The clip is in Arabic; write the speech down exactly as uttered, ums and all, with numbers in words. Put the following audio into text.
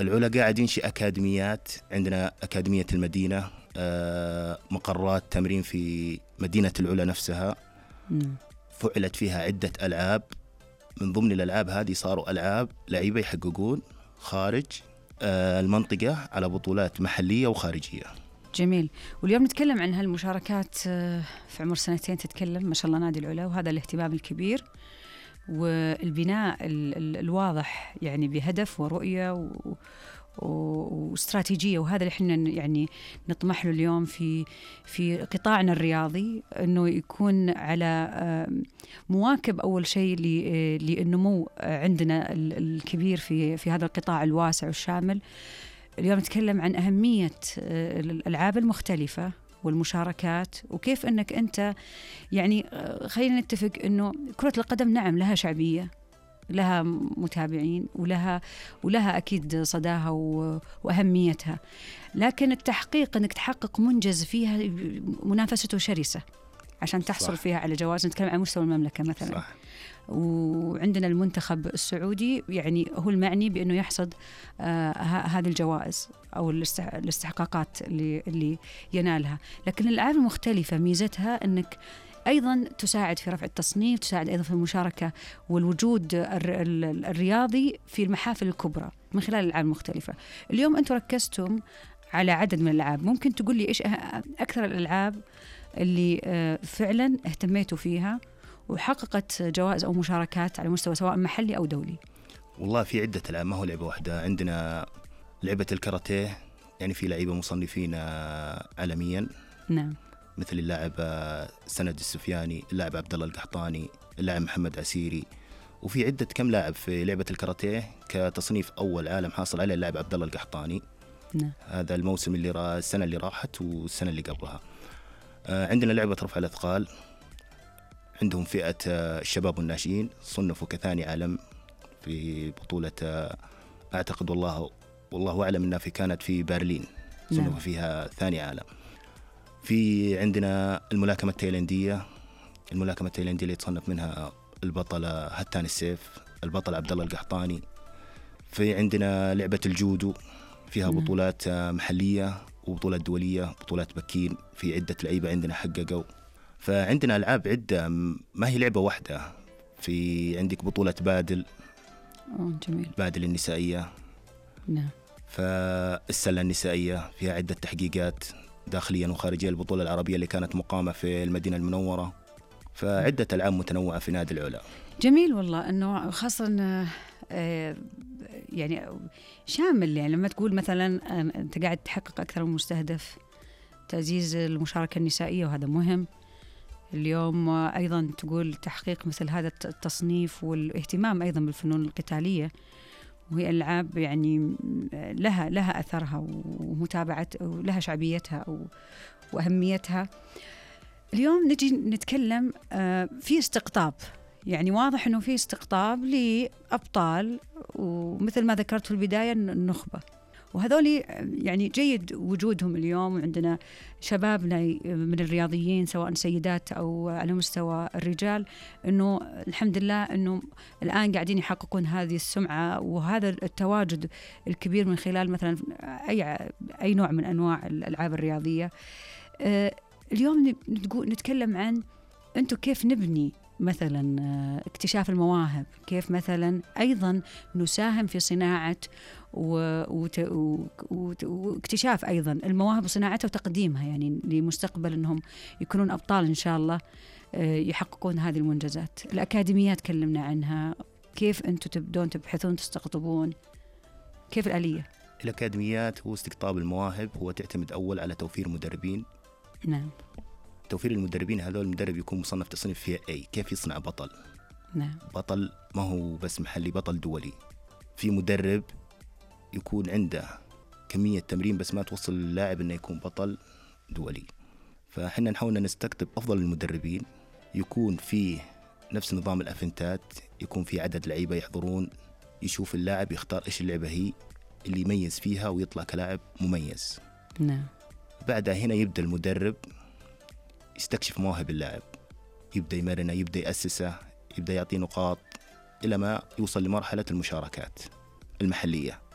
العلا قاعد ينشئ أكاديميات. عندنا أكاديمية المدينة، مقرات تمرين في مدينة العلا نفسها. مم. فعلت فيها عدة ألعاب، من ضمن الألعاب هذه صاروا ألعاب لعيبة يحققون خارج المنطقة على بطولات محلية وخارجية. جميل. واليوم نتكلم عن هالمشاركات في عمر سنتين، تتكلم ما شاء الله نادي العلا، وهذا الاهتمام الكبير والبناء ال ال الواضح يعني بهدف ورؤية و واستراتيجية، وهذا اللي احنا يعني نطمح له اليوم في في قطاعنا الرياضي، انه يكون على مواكب اول شيء للنمو عندنا الكبير في في هذا القطاع الواسع والشامل. اليوم نتكلم عن أهمية الألعاب المختلفة والمشاركات، وكيف أنك أنت يعني خلينا نتفق أنه كرة القدم نعم لها شعبية، لها متابعين، ولها ولها أكيد صداها وأهميتها، لكن التحقيق أنك تحقق منجز فيها منافسته شرسة عشان تحصل صح. فيها على جوائز. نتكلم عن مستوى المملكة مثلا صح. وعندنا المنتخب السعودي يعني هو المعني بأنه يحصد آه هذه الجوائز أو الاستحقاقات اللي, اللي ينالها. لكن الألعاب المختلفة ميزتها أنك أيضا تساعد في رفع التصنيف، تساعد أيضا في المشاركة والوجود الرياضي في المحافل الكبرى من خلال الألعاب المختلفة. اليوم أنتم ركزتم على عدد من الألعاب، ممكن تقول لي إيش أكثر الألعاب اللي آه فعلا اهتميتوا فيها وحققت جوائز أو مشاركات على مستوى سواء محلي أو دولي؟ والله في عدة ألعاب، ما هو لعبة واحدة. عندنا لعبة الكاراتيه، يعني في لعيبة مصنفين عالميا نعم، مثل اللاعب سند السفياني، اللاعب عبد الله القحطاني، اللاعب محمد عسيري، وفي عدة كم لاعب في لعبة الكاراتيه كتصنيف أول عالم حاصل عليه اللاعب عبد الله القحطاني. نعم. هذا الموسم اللي را السنة اللي راحت والسنة اللي قبلها. عندنا لعبة رفع الأثقال، عندهم فئة الشباب والناشئين صنفوا كثاني عالم في بطولة أعتقد والله والله أعلم أنها في كانت في برلين، صنفوا نعم. فيها ثاني عالم. في عندنا الملاكمة التايلاندية، الملاكمة التايلاندية اللي يتصنف منها البطل هتان السيف، البطل عبد الله القحطاني. في عندنا لعبة الجودو، فيها نعم. بطولات محلية وبطولات دولية، بطولات بكين، في عدة لعيبة عندنا حققوا. فعندنا ألعاب عدة، ما هي لعبة واحدة. في عندك بطولة بادل، أوه جميل. بادل النسائية نعم. فالسلة النسائية فيها عدة تحقيقات داخليا وخارجيا، البطولة العربية اللي كانت مقامة في المدينة المنورة. فعدة ألعاب متنوعة في نادي العلا. جميل والله، أنه خاصة يعني شامل. يعني لما تقول مثلا أنت قاعد تحقق أكثر من مستهدف، تعزيز المشاركة النسائية وهذا مهم. اليوم أيضا تقول تحقيق مثل هذا التصنيف والاهتمام أيضا بالفنون القتالية، وهي ألعاب يعني لها لها أثرها ومتابعة ولها شعبيتها وأهميتها. اليوم نجي نتكلم في استقطاب، يعني واضح أنه في استقطاب لأبطال، ومثل ما ذكرت في البداية النخبة، وهذول يعني جيد وجودهم اليوم. وعندنا شبابنا من الرياضيين سواء سيدات أو على مستوى الرجال، أنه الحمد لله أنه الآن قاعدين يحققون هذه السمعة وهذا التواجد الكبير من خلال مثلا أي أي نوع من أنواع الألعاب الرياضية. اليوم نتكلم عن أنتم كيف نبني مثلا اكتشاف المواهب، كيف مثلا أيضا نساهم في صناعة واكتشاف أيضا المواهب وصناعتها وتقديمها، يعني لمستقبل أنهم يكونون أبطال إن شاء الله يحققون هذه المنجزات. الأكاديميات كلمنا عنها، كيف أنتم تبدون تبحثون تستقطبون، كيف الآلية؟ الأكاديميات هو استقطاب المواهب، هو تعتمد أول على توفير مدربين. نعم. توفير المدربين هذول، المدرب يكون مصنف تصنيف فيها أي كيف يصنع بطل. نعم. بطل ما هو بس محلي، بطل دولي. في مدرب يكون عنده كمية تمرين بس ما توصل للاعب إنه يكون بطل دولي. فحنا نحاول نستقطب أفضل المدربين، يكون فيه نفس نظام الأفنتات، يكون في عدد لعيبة يحضرون، يشوف اللاعب يختار إيش اللعبة هي اللي يميز فيها ويطلع كلاعب مميز. نعم. بعدها هنا يبدأ المدرب يستكشف مواهب اللاعب، يبدأ يمرنه، يبدأ يأسسه، يبدأ يعطيه نقاط إلى ما يوصل لمرحلة المشاركات المحلية.